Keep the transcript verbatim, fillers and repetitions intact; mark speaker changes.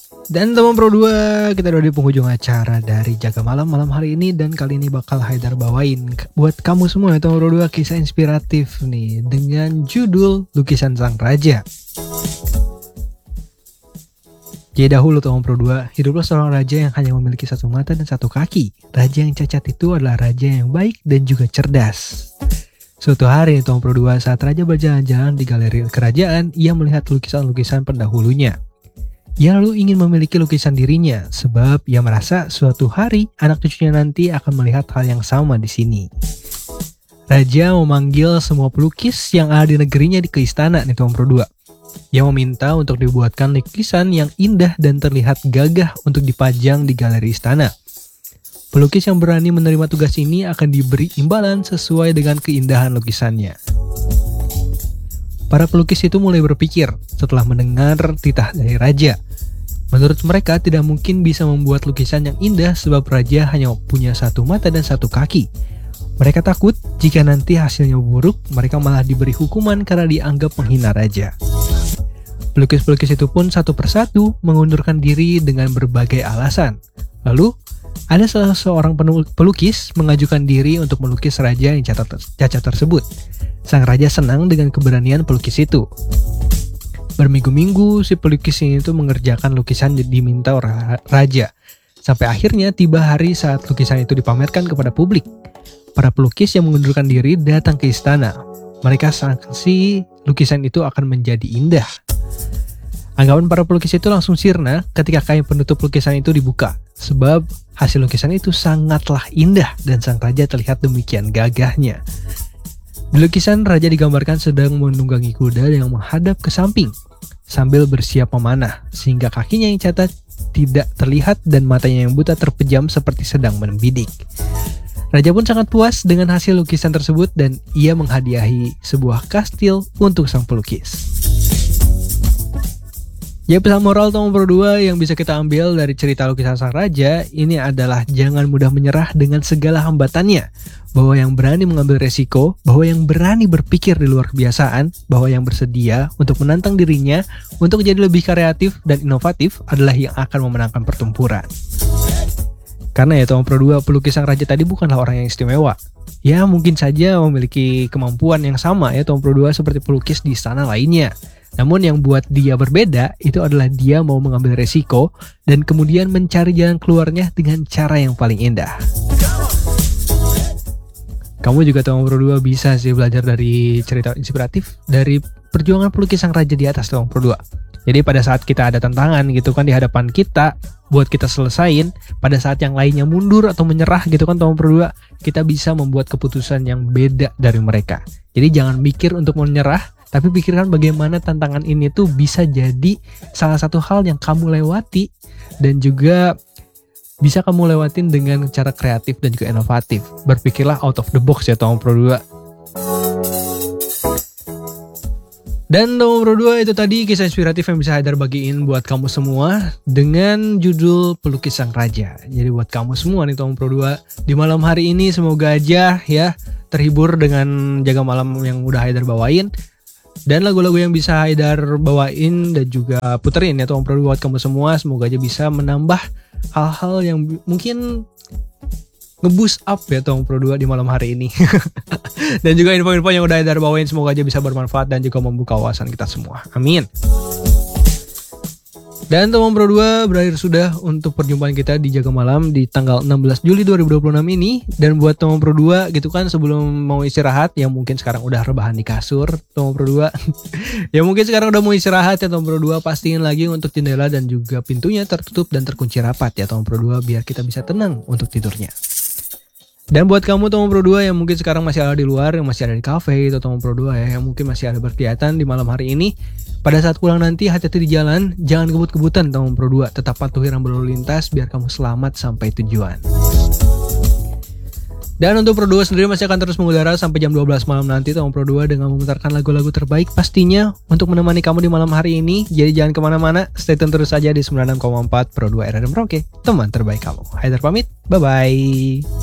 Speaker 1: Dan teman Pro dua, kita udah di penghujung acara dari Jaga Malam malam hari ini. Dan kali ini bakal Haidar bawain buat kamu semua ya teman Pro dua kisah inspiratif nih dengan judul Lukisan Sang Raja. Jadi dahulu teman Pro dua, hiduplah seorang raja yang hanya memiliki satu mata dan satu kaki. Raja yang cacat itu adalah raja yang baik dan juga cerdas. Suatu hari teman Pro dua, saat raja berjalan-jalan di galeri kerajaan, ia melihat lukisan-lukisan pendahulunya. Ia lalu ingin memiliki lukisan dirinya, sebab ia merasa suatu hari anak cucunya nanti akan melihat hal yang sama di sini. Raja memanggil semua pelukis yang ada di negerinya ke istana nih teman Pro dua. Ia meminta untuk dibuatkan lukisan yang indah dan terlihat gagah untuk dipajang di galeri istana. Pelukis yang berani menerima tugas ini akan diberi imbalan sesuai dengan keindahan lukisannya. Para pelukis itu mulai berpikir setelah mendengar titah dari raja. Menurut mereka tidak mungkin bisa membuat lukisan yang indah sebab raja hanya punya satu mata dan satu kaki. Mereka takut jika nanti hasilnya buruk, mereka malah diberi hukuman karena dianggap menghina raja. Pelukis-pelukis itu pun satu persatu mengundurkan diri dengan berbagai alasan. Lalu, ada salah seorang pelukis mengajukan diri untuk melukis raja yang cacat tersebut. Sang raja senang dengan keberanian pelukis itu. Berminggu-minggu si pelukis ini tuh mengerjakan lukisan diminta oleh raja. Sampai akhirnya tiba hari saat lukisan itu dipamerkan kepada publik. Para pelukis yang mengundurkan diri datang ke istana. Mereka sangsi lukisan itu akan menjadi indah. Anggapan para pelukis itu langsung sirna ketika kain penutup lukisan itu dibuka. Sebab hasil lukisan itu sangatlah indah dan sang raja terlihat demikian gagahnya. Di lukisan, raja digambarkan sedang menunggangi kuda yang menghadap ke samping sambil bersiap memanah, sehingga kakinya yang cacat tidak terlihat dan matanya yang buta terpejam seperti sedang membidik. Raja pun sangat puas dengan hasil lukisan tersebut dan ia menghadiahi sebuah kastil untuk sang pelukis. Ya, pesan moral teman Pro dua yang bisa kita ambil dari cerita lukisan sang raja ini adalah jangan mudah menyerah dengan segala hambatannya. Bahwa yang berani mengambil resiko, bahwa yang berani berpikir di luar kebiasaan, bahwa yang bersedia untuk menantang dirinya untuk jadi lebih kreatif dan inovatif adalah yang akan memenangkan pertempuran. Karena ya teman Pro dua, pelukis sang raja tadi bukanlah orang yang istimewa. Ya mungkin saja memiliki kemampuan yang sama ya teman Pro dua seperti pelukis di istana lainnya. Namun yang buat dia berbeda itu adalah dia mau mengambil resiko dan kemudian mencari jalan keluarnya dengan cara yang paling indah. Kamu juga teman Pro dua bisa sih belajar dari cerita inspiratif dari perjuangan pelukis sang raja di atas teman Pro dua. Jadi pada saat kita ada tantangan gitu kan di hadapan kita buat kita selesain, pada saat yang lainnya mundur atau menyerah gitu kan teman Pro dua, kita bisa membuat keputusan yang beda dari mereka. Jadi jangan mikir untuk menyerah, tapi pikirkan bagaimana tantangan ini tuh bisa jadi salah satu hal yang kamu lewati dan juga bisa kamu lewatin dengan cara kreatif dan juga inovatif. Berpikirlah out of the box ya teman Pro dua. Dan teman Pro dua, itu tadi kisah inspiratif yang bisa Haidar bagiin buat kamu semua dengan judul Pelukis Sang Raja. Jadi buat kamu semua nih teman Pro dua, di malam hari ini semoga aja ya terhibur dengan Jaga Malam yang udah Haidar bawain. Dan lagu-lagu yang bisa Haidar bawain dan juga puterin ya teman Pro dua buat kamu semua, semoga aja bisa menambah hal-hal yang mungkin nge-boost up ya teman Pro dua di malam hari ini. Dan juga info-info yang udah Haidar bawain semoga aja bisa bermanfaat dan juga membuka wawasan kita semua. Amin. Dan teman Pro dua, berakhir sudah untuk perjumpaan kita di Jaga Malam di tanggal enam belas Juli dua ribu dua puluh enam ini. Dan buat teman Pro dua gitu kan, sebelum mau istirahat, yang mungkin sekarang udah rebahan di kasur teman Pro dua, ya mungkin sekarang udah mau istirahat ya teman Pro dua, pastiin lagi untuk jendela dan juga pintunya tertutup dan terkunci rapat ya teman Pro dua, biar kita bisa tenang untuk tidurnya. Dan buat kamu teman Pro dua yang mungkin sekarang masih ada di luar, yang masih ada di kafe atau teman Pro dua ya, yang mungkin masih ada berkegiatan di malam hari ini, pada saat pulang nanti hati-hati di jalan, jangan kebut-kebutan teman Pro dua, tetap patuhi rambu lalu lintas biar kamu selamat sampai tujuan. Dan untuk Pro dua sendiri masih akan terus mengudara sampai jam dua belas malam nanti teman Pro dua dengan memutarkan lagu-lagu terbaik pastinya untuk menemani kamu di malam hari ini. Jadi jangan kemana-mana, stay tune terus saja di sembilan puluh enam koma empat Pro dua R R M Merauke, teman terbaik kamu. Haidar pamit, bye-bye.